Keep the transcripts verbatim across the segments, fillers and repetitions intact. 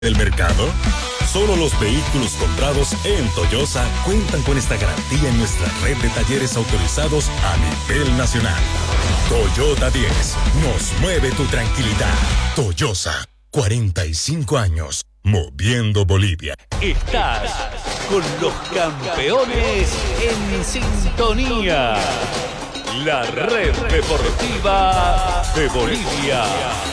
del mercado? Solo los vehículos comprados en Toyosa cuentan con esta garantía en nuestra red de talleres autorizados a nivel nacional. Toyota diez, nos mueve tu tranquilidad. Toyosa, cuarenta y cinco años, moviendo Bolivia. Estás con los campeones en sintonía. La red deportiva de Bolivia.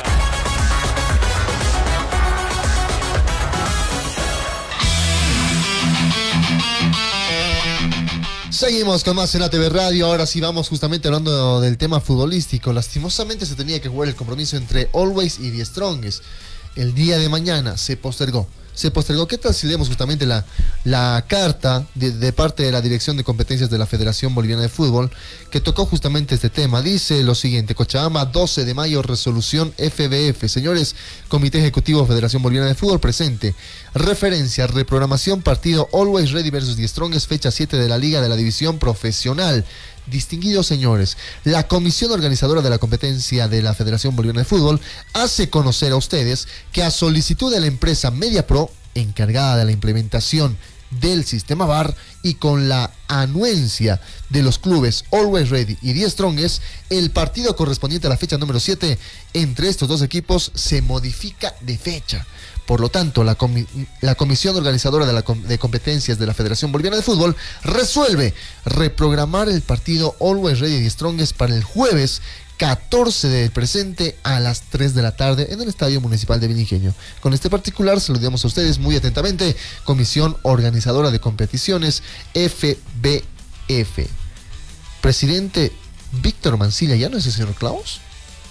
Seguimos con más en A T V Radio. Ahora sí vamos justamente hablando del tema futbolístico. Lastimosamente se tenía que jugar el compromiso entre Always y The Strongest. El día de mañana se postergó. Se postergó. ¿Qué tal si leemos justamente la, la carta de, de parte de la Dirección de Competencias de la Federación Boliviana de Fútbol que tocó justamente este tema? Dice lo siguiente: Cochabamba, doce de mayo, resolución F B F. Señores, Comité Ejecutivo Federación Boliviana de Fútbol presente. Referencia, reprogramación, partido Always Ready versus The Strongest, fecha siete de la Liga de la División Profesional. Distinguidos señores, la comisión organizadora de la competencia de la Federación Boliviana de Fútbol hace conocer a ustedes que a solicitud de la empresa MediaPro, encargada de la implementación del sistema V A R y con la anuencia de los clubes Always Ready y The Strongest, el partido correspondiente a la fecha número siete entre estos dos equipos se modifica de fecha. Por lo tanto, la, comi- la Comisión Organizadora de, la com- de Competencias de la Federación Boliviana de Fútbol resuelve reprogramar el partido Always Ready y Strongest para el jueves catorce del presente a las tres de la tarde en el Estadio Municipal de Vinigenio. Con este particular saludamos a ustedes muy atentamente, Comisión Organizadora de Competiciones F B F. Presidente Víctor Mancilla, ¿ya no es el señor Klaus?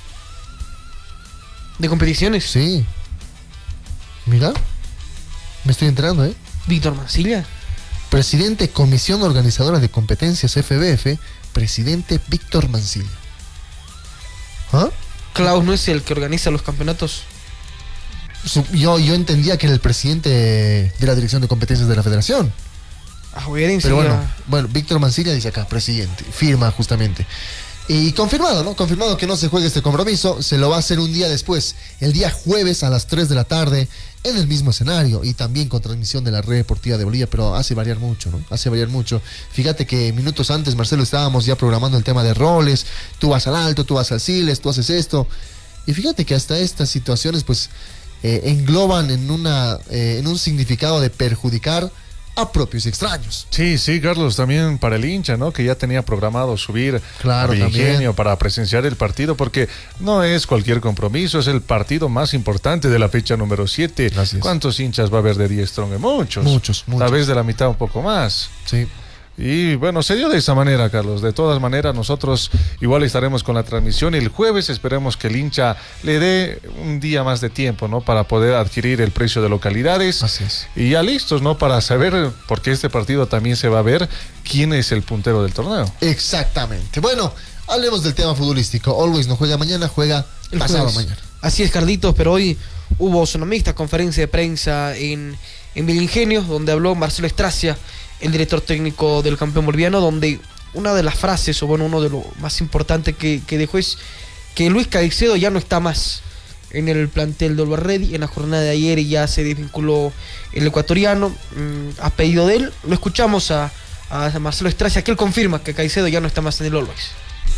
¿De competiciones? Sí. Mira, me estoy enterando, ¿eh? Víctor Mancilla. Presidente Comisión Organizadora de Competencias F B F, presidente Víctor Mancilla. ¿Ah? Klaus no es el que organiza los campeonatos. Su- Yo, yo entendía que era el presidente de la Dirección de Competencias de la Federación. A ver, Pero bueno, bueno, Víctor Mancilla dice acá, presidente, firma justamente. Y confirmado, ¿no? Confirmado que no se juegue este compromiso, se lo va a hacer un día después, el día jueves a las tres de la tarde, en el mismo escenario y también con transmisión de la Red Deportiva de Bolivia, pero hace variar mucho, ¿no? Hace variar mucho. Fíjate que minutos antes, Marcelo, estábamos ya programando el tema de roles, tú vas al alto, tú vas al Siles, tú haces esto. Y fíjate que hasta estas situaciones, pues, eh, engloban en, una, eh, en un significado de perjudicar a propios y extraños. Sí, sí, Carlos, también para el hincha, ¿no? Que ya tenía programado subir Claro, a Vinigenio también. para presenciar el partido, porque no es cualquier compromiso, es el partido más importante de la fecha número siete. Así es. ¿Cuántos hinchas va a haber de Die Strongest? Muchos. Muchos, muchos. Tal vez de la mitad un poco más. Sí. Y bueno, se dio de esa manera, Carlos. De todas maneras, nosotros igual estaremos con la transmisión y el jueves esperemos que el hincha le dé un día más de tiempo, ¿no? Para poder adquirir el precio de localidades. Así es. Y ya listos, ¿no? Para saber, porque este partido también se va a ver, quién es el puntero del torneo. Exactamente. Bueno, hablemos del tema futbolístico. Always no juega mañana, juega El pasado jueves. mañana. Así es, Carlitos, pero hoy hubo zona mixta, conferencia de prensa en, en Vinigenio, donde habló Marcelo Estracia, el director técnico del campeón boliviano, donde una de las frases, o bueno, uno de lo más importante que, que dejó es que Luis Caicedo ya no está más en el plantel de Always Ready. En la jornada de ayer ya se desvinculó el ecuatoriano, mmm, a pedido de él. Lo escuchamos a, a Marcelo Estracia, que él confirma que Caicedo ya no está más en el Always.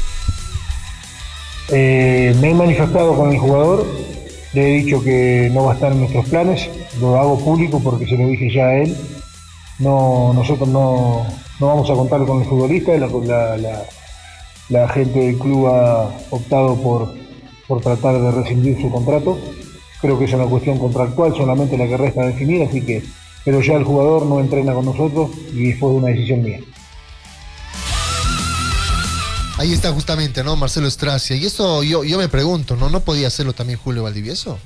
Eh, me he manifestado con el jugador, le he dicho que no va a estar en nuestros planes, lo hago público porque se lo dije ya a él. No, nosotros no, no vamos a contar con el futbolista, la, la, la, la gente del club ha optado por, por tratar de rescindir su contrato. Creo que es una cuestión contractual, solamente la que resta definir, así que, pero ya el jugador no entrena con nosotros y fue una decisión mía. Ahí está justamente, ¿no? Marcelo Estracia. Y esto yo, yo me pregunto, ¿no? ¿No podía hacerlo también Julio Valdivieso?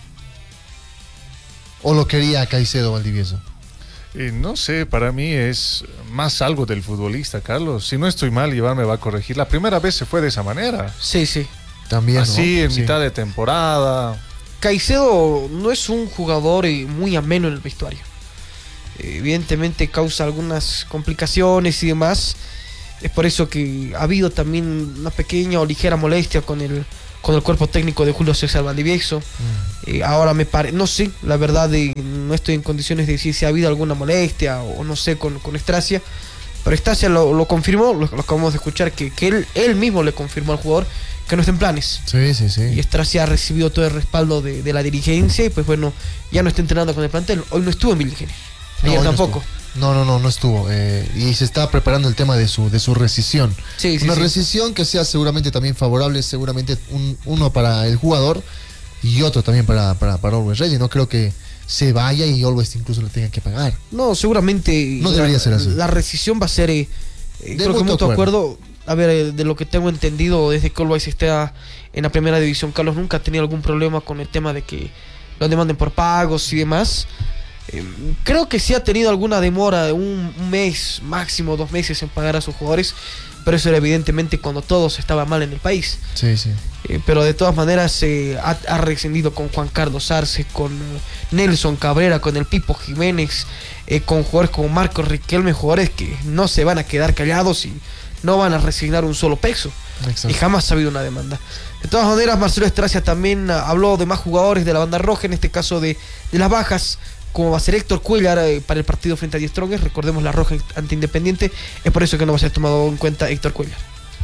¿O lo quería Caicedo Valdivieso? Y no sé, para mí es más algo del futbolista, Carlos. Si no estoy mal, Iván me va a corregir. La primera vez se fue de esa manera. Sí, sí. También, Así, ¿no? en Sí. mitad de temporada. Caicedo no es un jugador eh, muy ameno en el vestuario. Eh, evidentemente causa algunas complicaciones y demás. Es por eso que ha habido también una pequeña o ligera molestia con el, con el cuerpo técnico de Julio César Valdivieso. Mm. Eh, ahora me parece, no sé, la verdad de, no estoy en condiciones de decir si ha habido alguna molestia o no sé con, con Stracia, pero Stracia lo, lo confirmó, lo, lo acabamos de escuchar, que, que él, él mismo le confirmó al jugador que no está en planes. Sí, sí, sí. Y Stracia ha recibido todo el respaldo de, de la dirigencia y pues bueno, ya no está entrenando con el plantel. Hoy no estuvo en Villigenia. Ayer no, tampoco. No, no, no, no estuvo. Eh, y se está preparando el tema de su de su rescisión. Sí, sí, Una sí. rescisión que sea seguramente también favorable, seguramente un, uno para el jugador y otro también para, para, para Always Ready. No creo que se vaya y Always incluso le tenga que pagar. No, seguramente no debería la, ser así. La rescisión va a ser, eh, eh, creo que mutuo acuerdo. acuerdo. A ver, eh, de lo que tengo entendido, desde que Always esté en la primera división, Carlos nunca ha tenido algún problema con el tema de que lo demanden por pagos y demás. Eh, creo que sí ha tenido alguna demora de un, un mes, máximo dos meses en pagar a sus jugadores, pero eso era evidentemente cuando todo estaba mal en el país. Sí, sí. Eh, pero de todas maneras eh, ha, ha rescindido con Juan Carlos Arce, con Nelson Cabrera, con el Pipo Jiménez, eh, con jugadores como Marcos Riquelme, jugadores que no se van a quedar callados y no van a resignar un solo peso. Exacto. Y jamás ha habido una demanda. De todas maneras, Marcelo Stracia también habló de más jugadores de la banda roja, en este caso de, de las bajas, como va a ser Héctor Cuellar eh, para el partido frente a Die Strongest. Recordemos la roja ante Independiente, es por eso que no va a ser tomado en cuenta Héctor Cuellar.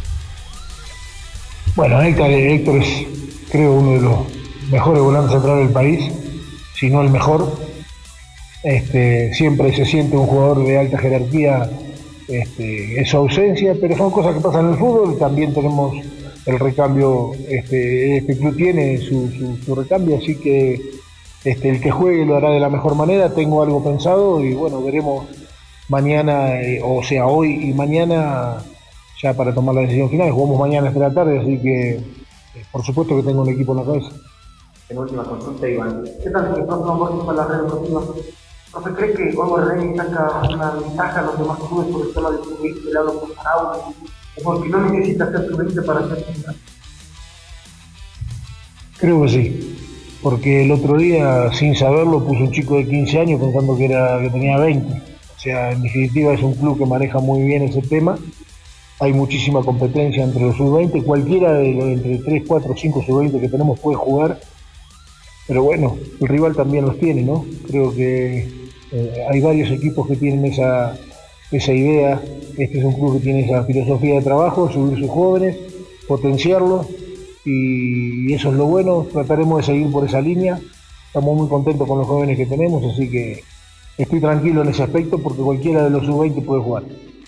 Bueno, Héctor, Héctor es, creo, uno de los mejores volantes centrales del país, si no el mejor. Este, siempre se siente un jugador de alta jerarquía este, en su ausencia, pero son cosas que pasan en el fútbol. También tenemos el recambio, este, este club tiene su, su, su recambio, así que Este, el que juegue lo hará de la mejor manera. Tengo algo pensado y bueno, veremos mañana, eh, o sea, hoy y mañana ya para tomar la decisión final. Jugamos mañana hasta la tarde, así que eh, por supuesto que tengo un equipo en la cabeza. En última consulta, Iván. ¿Qué tal si el próximo Borges para la red deportiva? ¿No se cree que Always Ready saca una ventaja a los demás clubes por el tema de su veinte, le hablo por Paraguay, o porque no necesita hacer su veinte para hacer su? Creo que sí. Porque el otro día, sin saberlo, puso un chico de quince años pensando que era que tenía veinte. O sea, en definitiva es un club que maneja muy bien ese tema. Hay muchísima competencia entre los sub veinte. Cualquiera de los entre tres, cuatro, cinco sub veinte que tenemos puede jugar. Pero bueno, el rival también los tiene, ¿no? Creo que eh, hay varios equipos que tienen esa, esa idea. Este es un club que tiene esa filosofía de trabajo, subir sus jóvenes, potenciarlos. Y eso es lo bueno, trataremos de seguir por esa línea. Estamos muy contentos con los jóvenes que tenemos, así que estoy tranquilo en ese aspecto porque cualquiera de los sub veinte puede jugar.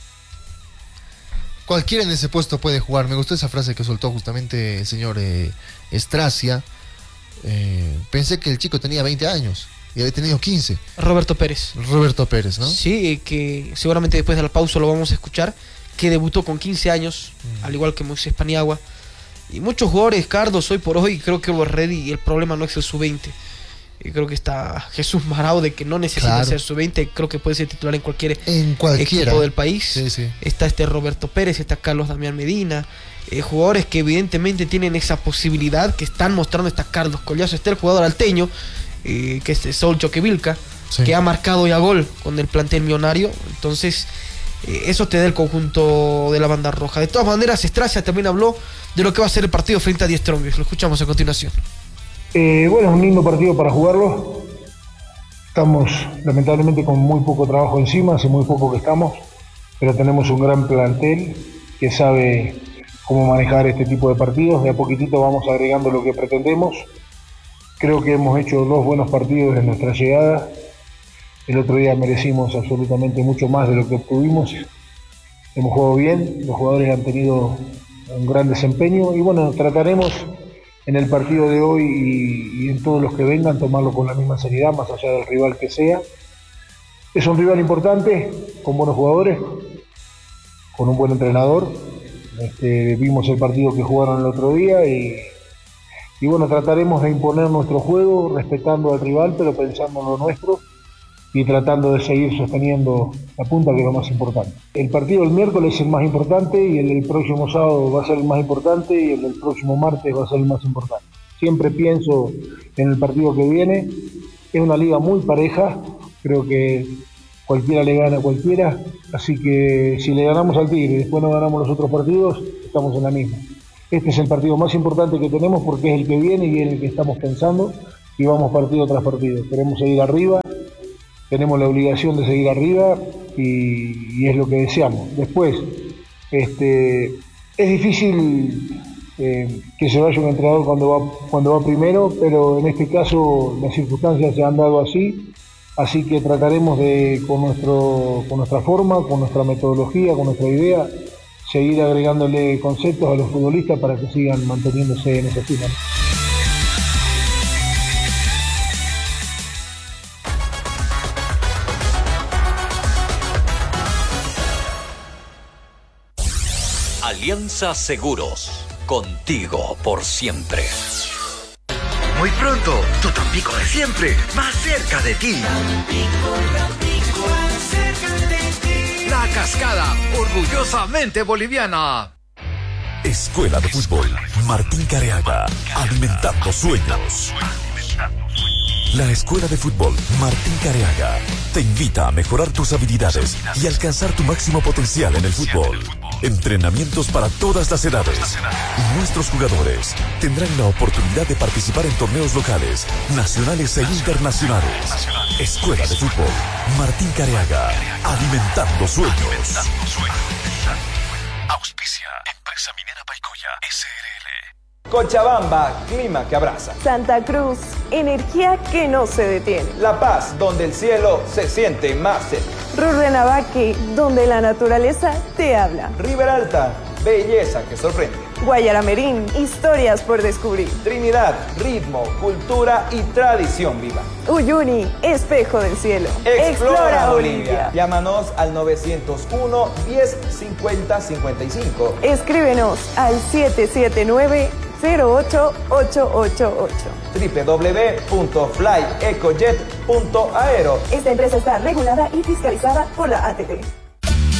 Cualquiera en ese puesto puede jugar. Me gustó esa frase que soltó justamente el señor eh, Stracia. Eh, pensé que el chico tenía veinte años y había tenido quince. Roberto Pérez. Roberto Pérez, ¿no? Sí, que seguramente después de la pausa lo vamos a escuchar, que debutó con quince años, mm. al igual que Moisés Paniagua. Y muchos jugadores, Carlos, hoy por hoy, creo que Always Ready, el problema no es el sub veinte. Y creo que está Jesús Marao, de que no necesita claro. ser sub veinte, creo que puede ser titular en cualquier en equipo del país. Sí, sí. Está este Roberto Pérez, está Carlos Damián Medina, eh, jugadores que evidentemente tienen esa posibilidad, que están mostrando. Está Carlos Collazo, está el jugador alteño, eh, que es Saúl Choquevilca, sí. que ha marcado ya gol con el plantel millonario. Entonces, eh, eso te da el conjunto de la banda roja. De todas maneras, Stracia también habló de lo que va a ser el partido frente a Die Strongest. Lo escuchamos a continuación. Eh, bueno, es un lindo partido para jugarlo. Estamos lamentablemente con muy poco trabajo encima, hace muy poco que estamos, pero tenemos un gran plantel que sabe cómo manejar este tipo de partidos. De a poquitito vamos agregando lo que pretendemos. Creo que hemos hecho dos buenos partidos en nuestra llegada. El otro día merecimos absolutamente mucho más de lo que obtuvimos. Hemos jugado bien, los jugadores han tenido un gran desempeño y bueno, trataremos en el partido de hoy y, y en todos los que vengan tomarlo con la misma seriedad, más allá del rival que sea. Es un rival importante, con buenos jugadores, con un buen entrenador. Este, vimos el partido que jugaron el otro día y, y bueno, trataremos de imponer nuestro juego, respetando al rival, pero pensando en lo nuestro y tratando de seguir sosteniendo la punta, que es lo más importante. El partido del miércoles es el más importante y el del próximo sábado va a ser el más importante y el del próximo martes va a ser el más importante. Siempre pienso en el partido que viene. Es una liga muy pareja, creo que cualquiera le gana a cualquiera, así que si le ganamos al Tigre y después no ganamos los otros partidos, estamos en la misma. Este es el partido más importante que tenemos porque es el que viene y es el que estamos pensando y vamos partido tras partido. Queremos seguir arriba, tenemos la obligación de seguir arriba y, y es lo que deseamos. Después, este, es difícil eh, que se vaya un entrenador cuando va, cuando va primero, pero en este caso las circunstancias se han dado así, así que trataremos de, con, nuestro, con nuestra forma, con nuestra metodología, con nuestra idea, seguir agregándole conceptos a los futbolistas para que sigan manteniéndose en esa cima. Alianza Seguros, contigo por siempre. Muy pronto, tu Tampico de siempre, más cerca de ti. La Cascada, orgullosamente boliviana. Escuela de Fútbol Martín Careaga, alimentando sueños. La Escuela de Fútbol Martín Careaga te invita a mejorar tus habilidades y alcanzar tu máximo potencial en el fútbol. Entrenamientos para todas las edades. Y nuestros jugadores tendrán la oportunidad de participar en torneos locales, nacionales e internacionales. Escuela de Fútbol Martín Careaga, alimentando sueños. Auspicia Empresa Minera Paicoya S R L. Cochabamba, clima que abraza. Santa Cruz, energía que no se detiene. La Paz, donde el cielo se siente más cerca. Rurrenabaque, donde la naturaleza te habla. Riberalta, Alta, belleza que sorprende. Guayaramerín, historias por descubrir. Trinidad, ritmo, cultura y tradición viva. Uyuni, espejo del cielo. Explora, Explora Bolivia. Bolivia. Llámanos al novecientos uno, diez, cincuenta, cincuenta y cinco. Escríbenos al siete siete nueve, cero ocho ocho ocho ocho. doble u doble u doble u punto fly ecojet punto aero. Esta empresa está regulada y fiscalizada por la A T P.